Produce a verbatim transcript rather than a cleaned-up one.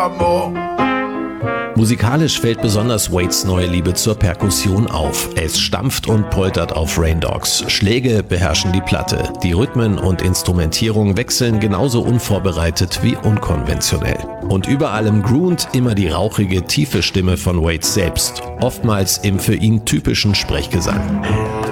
amor. Musikalisch fällt besonders Wades neue Liebe zur Perkussion auf. Es stampft und poltert auf Rain Dogs. Schläge beherrschen die Platte. Die Rhythmen und Instrumentierung wechseln genauso unvorbereitet wie unkonventionell. Und über allem groont immer die rauchige, tiefe Stimme von Wade selbst. Oftmals im für ihn typischen Sprechgesang.